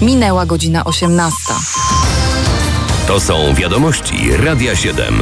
Minęła godzina 18. To są wiadomości Radia 7.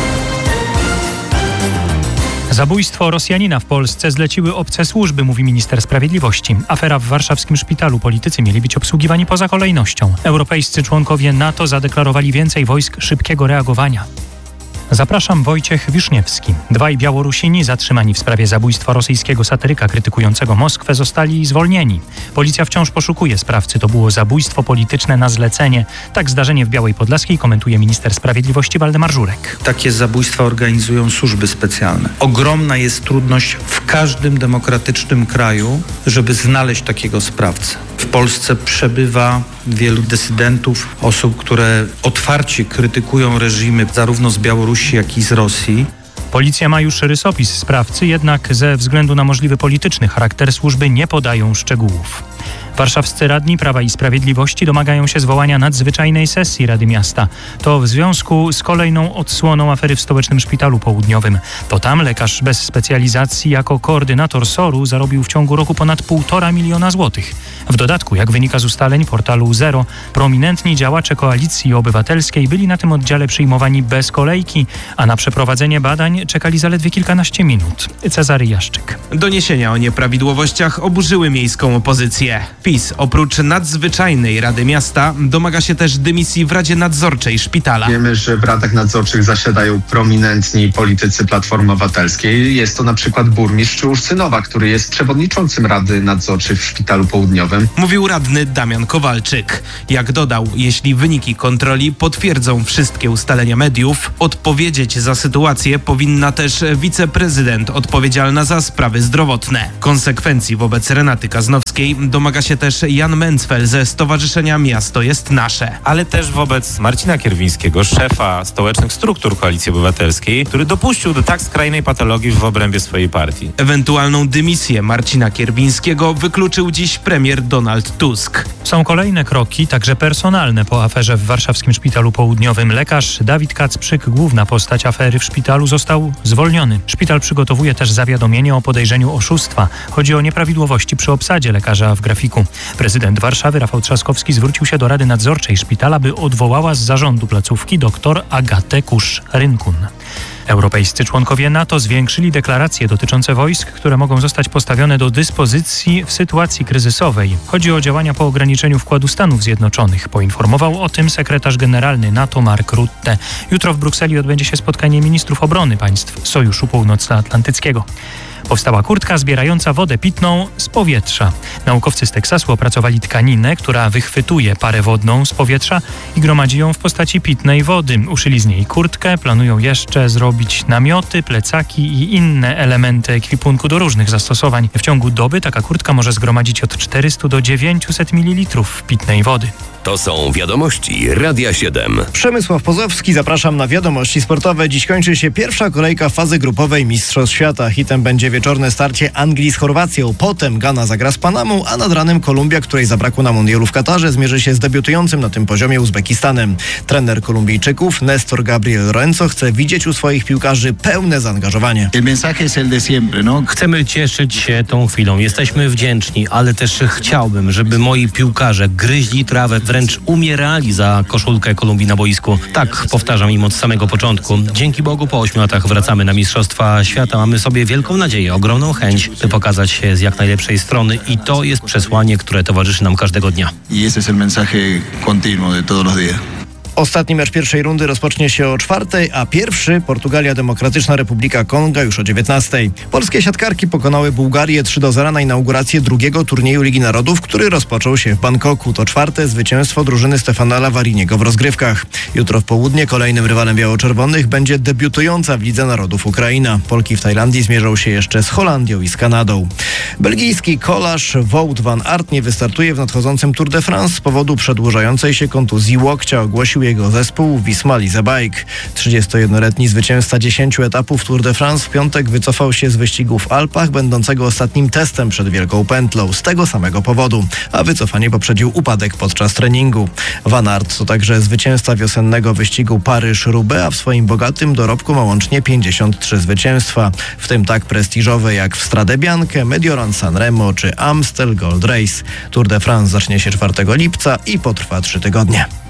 Zabójstwo Rosjanina w Polsce zleciły obce służby, mówi minister sprawiedliwości. Afera w warszawskim szpitalu. Politycy mieli być obsługiwani poza kolejnością. Europejscy członkowie NATO zadeklarowali więcej wojsk szybkiego reagowania. Zapraszam, Wojciech Wiszniewski. Dwaj Białorusini zatrzymani w sprawie zabójstwa rosyjskiego satyryka krytykującego Moskwę zostali zwolnieni. Policja wciąż poszukuje sprawcy. To było zabójstwo polityczne na zlecenie. Tak zdarzenie w Białej Podlaskiej komentuje minister sprawiedliwości Waldemar Żurek. Takie zabójstwa organizują służby specjalne. Ogromna jest trudność w każdym demokratycznym kraju, żeby znaleźć takiego sprawcę. W Polsce przebywa wielu dysydentów, osób, które otwarcie krytykują reżimy zarówno z Białorusi, jak i z Rosji. Policja ma już rysopis sprawcy, jednak ze względu na możliwy polityczny charakter służby nie podają szczegółów. Warszawscy radni Prawa i Sprawiedliwości domagają się zwołania nadzwyczajnej sesji Rady Miasta. To w związku z kolejną odsłoną afery w Stołecznym Szpitalu Południowym. To tam lekarz bez specjalizacji jako koordynator SOR-u zarobił w ciągu roku ponad 1,5 miliona złotych. W dodatku, jak wynika z ustaleń portalu Zero, prominentni działacze Koalicji Obywatelskiej byli na tym oddziale przyjmowani bez kolejki, a na przeprowadzenie badań czekali zaledwie kilkanaście minut. Cezary Jaszczyk. Doniesienia o nieprawidłowościach oburzyły miejską opozycję. PiS oprócz nadzwyczajnej Rady Miasta domaga się też dymisji w Radzie Nadzorczej Szpitala. Wiemy, że w radach nadzorczych zasiadają prominentni politycy Platformy Obywatelskiej. Jest to na przykład burmistrz Urszynowa, który jest przewodniczącym Rady Nadzorczej w Szpitalu Południowym. Mówił radny Damian Kowalczyk. Jak dodał, jeśli wyniki kontroli potwierdzą wszystkie ustalenia mediów, odpowiedzieć za sytuację powinna też wiceprezydent odpowiedzialna za sprawy zdrowotne. Konsekwencji wobec Renaty Kaznowskiej domaga się też Jan Mencfel ze Stowarzyszenia Miasto jest Nasze. Ale też wobec Marcina Kierwińskiego, szefa stołecznych struktur Koalicji Obywatelskiej, który dopuścił do tak skrajnej patologii w obrębie swojej partii. Ewentualną dymisję Marcina Kierwińskiego wykluczył dziś premier Donald Tusk. Są kolejne kroki, także personalne, po aferze w warszawskim Szpitalu Południowym. Lekarz Dawid Kacprzyk, główna postać afery w szpitalu, został zwolniony. Szpital przygotowuje też zawiadomienie o podejrzeniu oszustwa. Chodzi o nieprawidłowości przy obsadzie lekarza w grafiku. Prezydent Warszawy Rafał Trzaskowski zwrócił się do Rady Nadzorczej Szpitala, by odwołała z zarządu placówki dr Agatę Kusz-Rynkun. Europejscy członkowie NATO zwiększyli deklaracje dotyczące wojsk, które mogą zostać postawione do dyspozycji w sytuacji kryzysowej. Chodzi o działania po ograniczeniu wkładu Stanów Zjednoczonych. Poinformował o tym sekretarz generalny NATO Mark Rutte. Jutro w Brukseli odbędzie się spotkanie ministrów obrony państw Sojuszu Północnoatlantyckiego. Powstała kurtka zbierająca wodę pitną z powietrza. Naukowcy z Teksasu opracowali tkaninę, która wychwytuje parę wodną z powietrza i gromadzi ją w postaci pitnej wody. Uszyli z niej kurtkę, planują jeszcze zrobić namioty, plecaki i inne elementy ekwipunku do różnych zastosowań. W ciągu doby taka kurtka może zgromadzić od 400 do 900 ml pitnej wody. To są wiadomości Radia 7. Przemysław Pozowski, zapraszam na wiadomości sportowe. Dziś kończy się pierwsza kolejka fazy grupowej Mistrzostw Świata. Hitem będzie wieczorne starcie Anglii z Chorwacją. Potem Gana zagra z Panamą, a nad ranem Kolumbia, której zabrakło na mundialu w Katarze, zmierzy się z debiutującym na tym poziomie Uzbekistanem. Trener Kolumbijczyków Néstor Gabriel Lorenzo chce widzieć u swoich piłkarzy pełne zaangażowanie. Chcemy cieszyć się tą chwilą. Jesteśmy wdzięczni, ale też chciałbym, żeby moi piłkarze gryźli trawę, wręcz umierali za koszulkę Kolumbii na boisku. Tak powtarzam im od samego początku. Dzięki Bogu po 8 latach wracamy na Mistrzostwa Świata. Mamy sobie wielką nadzieję, ogromną chęć, by pokazać się z jak najlepszej strony i to jest przesłanie, które towarzyszy nam każdego dnia. Y ese es el mensaje continuo de todos los días. Ostatni mecz pierwszej rundy rozpocznie się o 4:00, a pierwszy Portugalia Demokratyczna Republika Konga już o 19:00. Polskie siatkarki pokonały Bułgarię 3-0 na inaugurację drugiego turnieju Ligi Narodów, który rozpoczął się w Bangkoku. To 4. zwycięstwo drużyny Stefana Lavariniego w rozgrywkach. Jutro w południe kolejnym rywalem biało-czerwonych będzie debiutująca w Lidze Narodów Ukraina. Polki w Tajlandii zmierzą się jeszcze z Holandią i z Kanadą. Belgijski kolarz Wout van Aert nie wystartuje w nadchodzącym Tour de France z powodu przedłużającej się kontuzji łokcia, ogłosił jego zespół Wisma Lease Bike. 31-letni zwycięzca 10 etapów Tour de France w piątek wycofał się z wyścigu w Alpach, będącego ostatnim testem przed Wielką Pętlą, z tego samego powodu, a wycofanie poprzedził upadek podczas treningu. Van Aert to także zwycięzca wiosennego wyścigu Paryż-Roubaix, a w swoim bogatym dorobku ma łącznie 53 zwycięstwa, w tym tak prestiżowe jak w Strade Bianche, Mediolan Sanremo czy Amstel Gold Race. Tour de France zacznie się 4 lipca i potrwa 3 tygodnie.